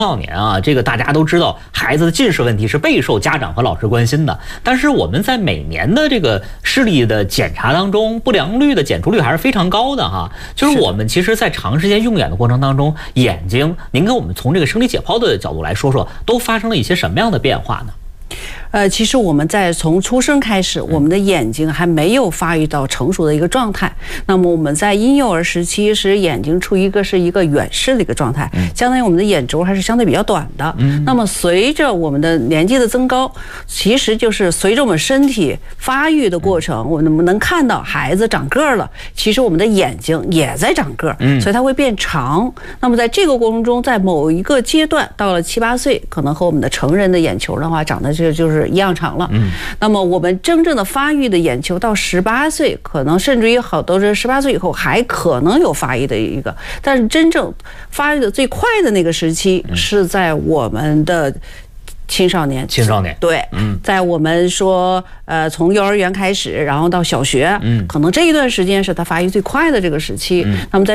少年啊，这个大家都知道，孩子的近视问题是备受家长和老师关心的。但是我们在每年的这个视力的检查当中，不良率的检出率还是非常高的哈。就是我们其实，在长时间用眼的过程当中，眼睛，您跟我们从这个生理解剖的角度来说说，都发生了一些什么样的变化呢？ 其实我们在从出生开始，我们的眼睛还没有发育到成熟的一个状态。那么我们在婴幼儿时期是眼睛处于一个远视的一个状态，相当于我们的眼轴还是相对比较短的。那么随着我们的年纪的增高，其实就是随着我们身体发育的过程，我们能看到孩子长个儿了，其实我们的眼睛也在长个儿，所以它会变长。那么在这个过程中，在某一个阶段，到了7、8岁，可能和我们的成人的眼球的话，长得就是一样长了。那么我们真正的发育的眼球到18岁，可能甚至于好多是18岁以后还可能有发育的一个，但是真正发育的最快的那个时期是在我们的青少年，对，在我们说从幼儿园开始，然后到小学，可能这一段时间是他发育最快的这个时期。那么在